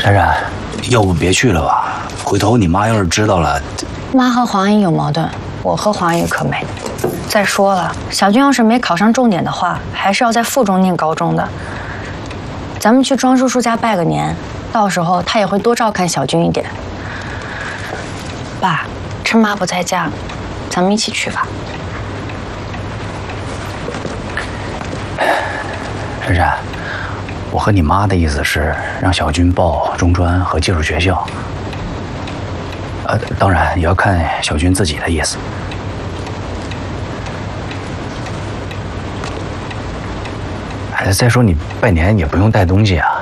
冉冉，要不别去了吧？回头你妈要是知道了， 妈和黄姨有矛盾，我和黄姨可没。再说了，小军要是没考上重点的话，还是要在附中念高中的。咱们去庄叔叔家拜个年，到时候他也会多照看小军一点。爸，趁妈不在家，咱们一起去吧。 冉冉，我和你妈的意思是让小军报中专和技术学校。当然也要看小军自己的意思。再说你拜年也不用带东西啊。